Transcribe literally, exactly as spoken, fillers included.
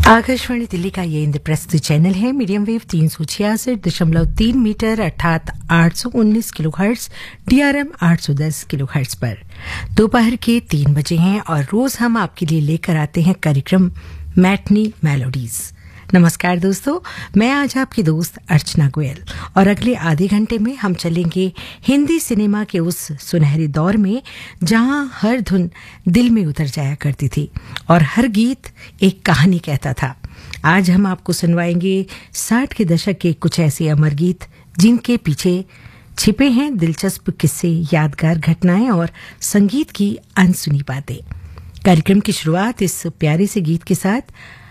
आकाशवाणी दिल्ली का ये इंद्रप्रस्थ चैनल है। मीडियम वेव तीन सौ छियासठ दशमलव तीन मीटर अर्थात आठ सौ उन्नीस किलो हर्ट्ज, डीआरएम आठ सौ दस किलो हर्ट्ज पर दोपहर के तीन बजे हैं और रोज हम आपके लिए लेकर आते हैं कार्यक्रम मैटनी मेलोडीज। नमस्कार दोस्तों, मैं आज आपकी दोस्त अर्चना गोयल और अगले आधे घंटे में हम चलेंगे हिंदी सिनेमा के उस सुनहरे दौर में जहां हर धुन दिल में उतर जाया करती थी और हर गीत एक कहानी कहता था। आज हम आपको सुनवाएंगे साठ के दशक के कुछ ऐसे अमर गीत जिनके पीछे छिपे हैं दिलचस्प किस्से, यादगार घटनाएं और संगीत की अनसुनी बातें। कार्यक्रम की शुरुआत इस प्यारे से गीत के साथ